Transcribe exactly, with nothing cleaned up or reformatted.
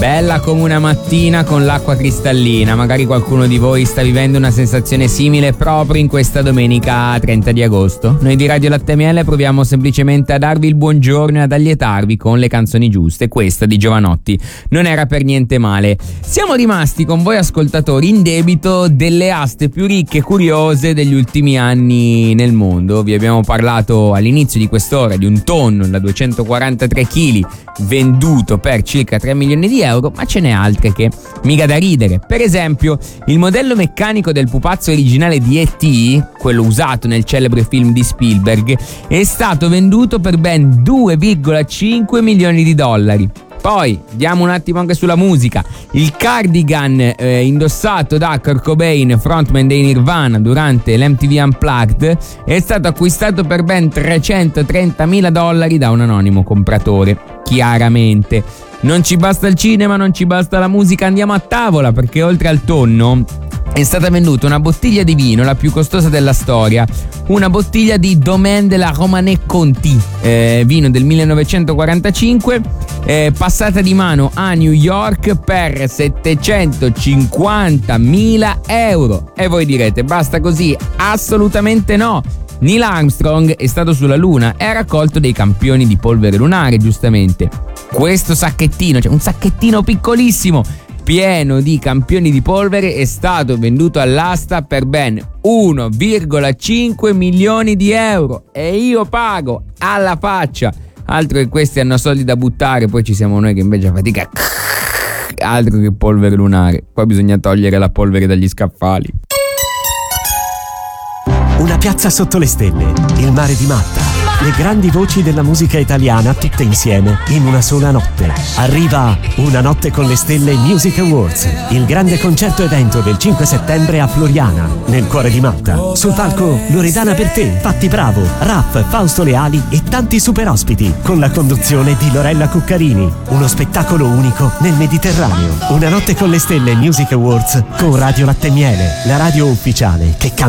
Bella come una mattina con l'acqua cristallina. Magari qualcuno di voi sta vivendo una sensazione simile proprio in questa domenica trenta di agosto. Noi di Radio Latte e Miele proviamo semplicemente a darvi il buongiorno e ad allietarvi con le canzoni giuste. Questa di Jovanotti non era per niente male. Siamo rimasti con voi ascoltatori in debito delle aste più ricche e curiose degli ultimi anni nel mondo. Vi abbiamo parlato all'inizio di quest'ora di un tonno da duecentoquarantatré chili venduto per circa tre milioni di euro, ma ce n'è altre che mica da ridere. Per esempio, il modello meccanico del pupazzo originale di E T, quello usato nel celebre film di Spielberg, è stato venduto per ben due virgola cinque milioni di dollari. Poi diamo un attimo anche sulla musica. Il cardigan eh, indossato da Kurt Cobain, frontman dei Nirvana, durante l'M T V Unplugged, è stato acquistato per ben trecentotrentamila dollari da un anonimo compratore. Chiaramente non ci basta il cinema, non ci basta la musica, andiamo a tavola, perché oltre al tonno è stata venduta una bottiglia di vino, la più costosa della storia, una bottiglia di Domaine de la Romanée Conti, eh, vino del millenovecentoquarantacinque, eh, passata di mano a New York per settecentocinquantamila euro. E voi direte, basta così? Assolutamente no! Neil Armstrong è stato sulla Luna e ha raccolto dei campioni di polvere lunare, giustamente. Questo sacchettino, cioè un sacchettino piccolissimo, pieno di campioni di polvere, è stato venduto all'asta per ben uno virgola cinque milioni di euro e io pago alla faccia. Altro che questi hanno soldi da buttare, poi ci siamo noi che invece fatica. Altro che polvere lunare, qua bisogna togliere la polvere dagli scaffali. Una piazza sotto le stelle, il mare di Malta, le grandi voci della musica italiana tutte insieme in una sola notte. Arriva Una notte con le stelle Music Awards, il grande concerto evento del cinque settembre a Floriana, nel cuore di Malta. Sul palco Loredana Bertè, Patti Bravo, Raff, Fausto Leali e tanti super ospiti, con la conduzione di Lorella Cuccarini. Uno spettacolo unico nel Mediterraneo. Una notte con le stelle Music Awards con Radio Latte e Miele, la radio ufficiale che canta